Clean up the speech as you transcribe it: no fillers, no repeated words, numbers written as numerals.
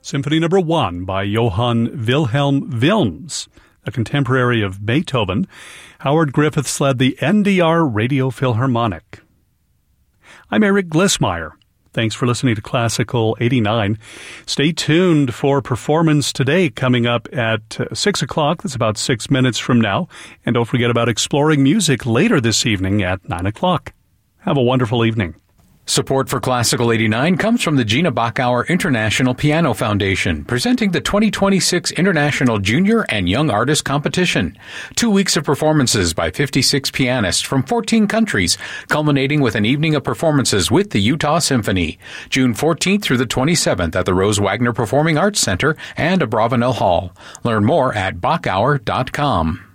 Symphony No. 1 by Johann Wilhelm Wilms, a contemporary of Beethoven. Howard Griffiths led the NDR Radio Philharmonic. I'm Eric Glissmeyer. Thanks for listening to Classical 89. Stay tuned for Performance Today coming up at 6 o'clock. That's about 6 minutes from now. And don't forget about Exploring Music later this evening at 9 o'clock. Have a wonderful evening. Support for Classical 89 comes from the Gina Bachauer International Piano Foundation, presenting the 2026 International Junior and Young Artist Competition. 2 weeks of performances by 56 pianists from 14 countries, culminating with an evening of performances with the Utah Symphony. June 14th through the 27th at the Rose Wagner Performing Arts Center and Abravanel Hall. Learn more at Bachauer.com.